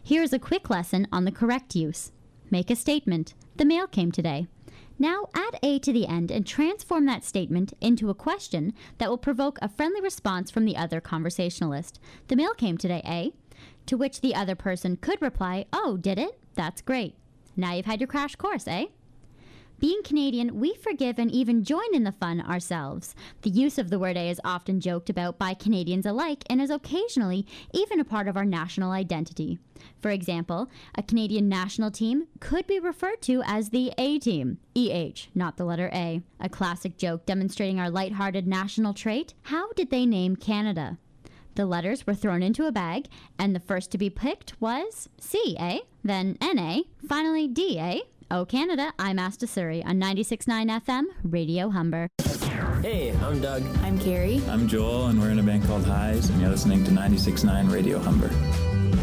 Here is a quick lesson on the correct use. Make a statement. The mail came today. Now add a to the end and transform that statement into a question that will provoke a friendly response from the other conversationalist. The mail came today, eh? To which the other person could reply, oh, did it? That's great. Now you've had your crash course, eh? Being Canadian, we forgive and even join in the fun ourselves. The use of the word "a" is often joked about by Canadians alike and is occasionally even a part of our national identity. For example, a Canadian national team could be referred to as the A-team, E-H, not the letter A. A classic joke demonstrating our lighthearted national trait, how did they name Canada? The letters were thrown into a bag, and the first to be picked was C, eh? Then N-A, finally D, eh? Oh, Canada, I'm Asta Suri on 96.9 FM, Radio Humber. Hey, I'm Doug. I'm Carrie. I'm Joel, and we're in a band called Highs, and you're listening to 96.9 Radio Humber.